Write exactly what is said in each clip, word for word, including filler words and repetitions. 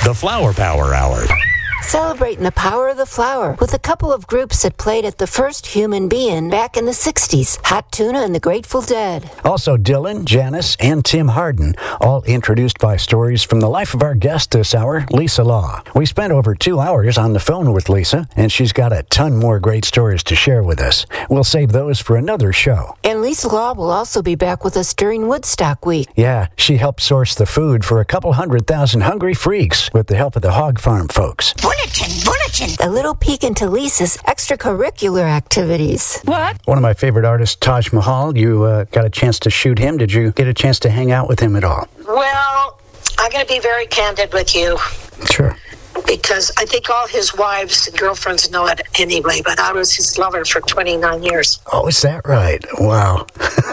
The Flower Power Hour. Celebrating the power of the flower with a couple of groups that played at the first Human Being back in the sixties, Hot Tuna and the Grateful Dead. Also Dylan, Janice, and Tim Harden, all introduced by stories from the life of our guest this hour, Lisa Law. We spent over two hours on the phone with Lisa, and she's got a ton more great stories to share with us. We'll save those for another show. And Lisa Law will also be back with us during Woodstock Week. Yeah, she helped source the food for a couple hundred thousand hungry freaks with the help of the Hog Farm folks. Bulletin, bulletin. A little peek into Lisa's extracurricular activities. What? One of my favorite artists, Taj Mahal, you uh, got a chance to shoot him. Did you get a chance to hang out with him at all? Well, I'm going to be very candid with you. Sure. Because I think all his wives and girlfriends know it anyway, but I was his lover for twenty-nine years. Oh, is that right? Wow.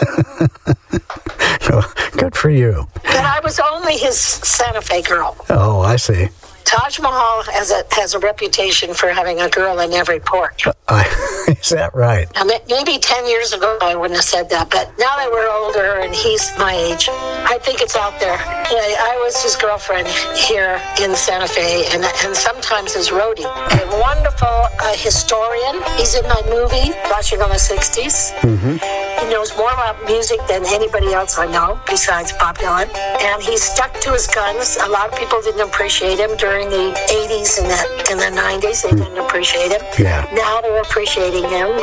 Good for you. But I was only his Santa Fe girl. Oh, I see. Taj Mahal has a has a reputation for having a girl in every port. Uh, is that right? Now, maybe ten years ago I wouldn't have said that, but now that we're older and he's my age, I think it's out there. I, I was his girlfriend here in Santa Fe, and and sometimes his roadie. A wonderful uh, historian. He's in my movie, Watching on the sixties. Mm-hmm. He knows more about music than anybody else I know, besides Bob Dylan. And he stuck to his guns. A lot of people didn't appreciate him during the eighties and the, and the nineties. They didn't appreciate him. Yeah. Now they're appreciating him.